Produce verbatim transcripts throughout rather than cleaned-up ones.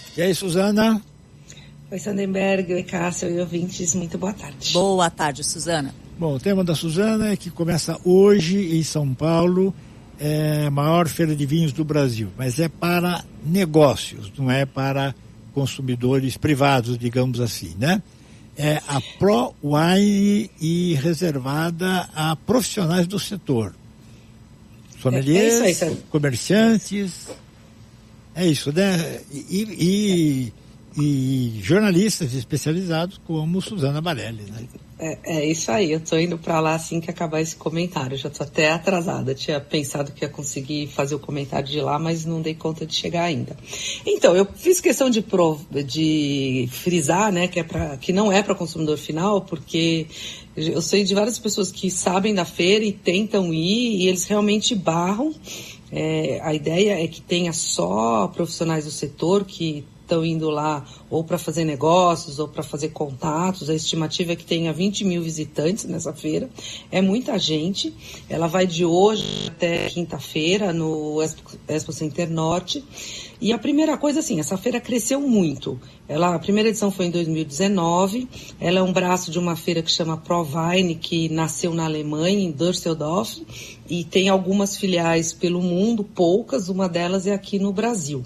E aí, Suzana? Oi, Sandenberg, oi, Cássio, oi, ouvintes, muito boa tarde. Boa tarde, Suzana. Bom, o tema da Suzana é que começa hoje em São Paulo, é a maior feira de vinhos do Brasil, mas é para negócios, não é para consumidores privados, digamos assim, né? É a Pro Wine e reservada a profissionais do setor. Sommeliers, é, é isso, comerciantes, é isso, né? E, e, e jornalistas especializados como Suzana Barelli, né? É, é isso aí, eu tô indo para lá assim que acabar esse comentário, já tô até atrasada, tinha pensado que ia conseguir fazer o comentário de lá, mas não dei conta de chegar ainda. Então, eu fiz questão de, pro, de frisar, né, que, é pra, que não é para consumidor final, porque eu sei de várias pessoas que sabem da feira e tentam ir, e eles realmente barram. É, a ideia é que tenha só profissionais do setor que estão indo lá ou para fazer negócios ou para fazer contatos. A estimativa é que tenha vinte mil visitantes nessa feira. É muita gente. Ela vai de hoje até quinta-feira no Expo, Expo Center Norte. E a primeira coisa, assim, essa feira cresceu muito. Ela, a primeira edição foi em dois mil e dezenove. Ela é um braço de uma feira que chama ProWein, que nasceu na Alemanha, em Düsseldorf, e tem algumas filiais pelo mundo, poucas. Uma delas é aqui no Brasil.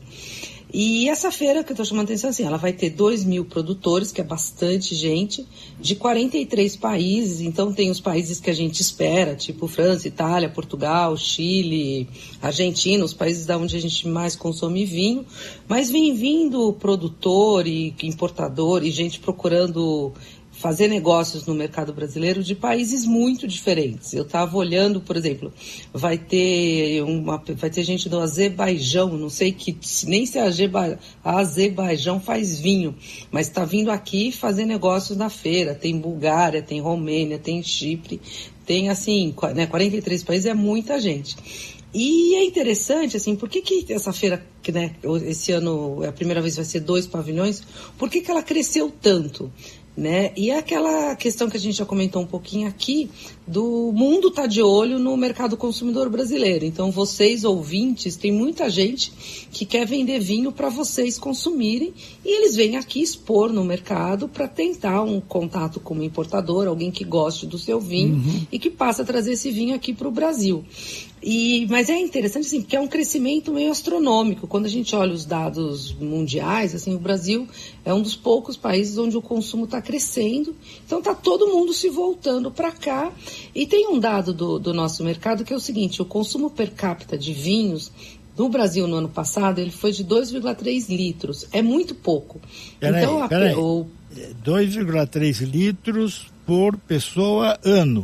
E essa feira que eu estou chamando a atenção, assim, ela vai ter dois mil produtores, que é bastante gente, de quarenta e três países. Então tem os países que a gente espera, tipo França, Itália, Portugal, Chile, Argentina, os países da onde a gente mais consome vinho. Mas vem vindo produtor e importador e gente procurando fazer negócios no mercado brasileiro de países muito diferentes. Eu estava olhando, por exemplo, vai ter, uma, vai ter gente do Azerbaijão, não sei que, nem se a, Azerba, a Azerbaijão faz vinho, mas está vindo aqui fazer negócios na feira. Tem Bulgária, tem Romênia, tem Chipre, tem assim, né, quarenta e três países, é muita gente. E é interessante, assim, por que que essa feira, que, né, esse ano, é a primeira vez vai ser dois pavilhões, por que que ela cresceu tanto? Né? E é aquela questão que a gente já comentou um pouquinho aqui, do mundo tá de olho no mercado consumidor brasileiro. Então, vocês, ouvintes, tem muita gente que quer vender vinho para vocês consumirem, e eles vêm aqui expor no mercado para tentar um contato com o importador, alguém que goste do seu vinho, uhum, e que passa a trazer esse vinho aqui para o Brasil. E, mas é interessante, assim, porque é um crescimento meio astronômico. Quando a gente olha os dados mundiais, assim, o Brasil é um dos poucos países onde o consumo está crescendo. Então está todo mundo se voltando para cá. E tem um dado do, do nosso mercado que é o seguinte: o consumo per capita de vinhos no Brasil no ano passado, ele foi de dois vírgula três litros. É muito pouco. Peraí, então, peraí. O... dois vírgula três litros por pessoa ano.